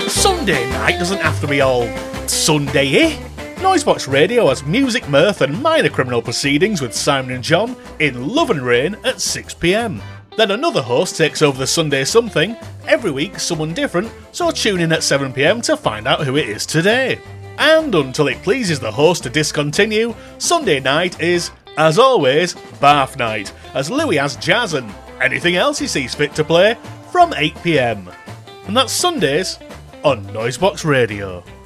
Sunday night doesn't have to be all Sunday-y. Noisebox Radio has music, mirth and minor criminal proceedings with Simon and John in Love and Rain at 6pm. Then another host takes over the Sunday something. Every week someone different, so tune in at 7pm to find out who it is today. And until it pleases the host to discontinue, Sunday night is, as always, Bath Night, as Louis has jazz and anything else he sees fit to play from 8pm. And that's Sundays on Noisebox Radio.